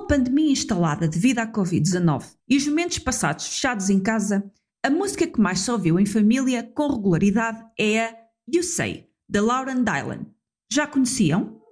a pandemia instalada devido à Covid-19 e os momentos passados fechados em casa, a música que mais se ouviu em família com regularidade é a You Say, da Lauren Dailan. Já conheciam?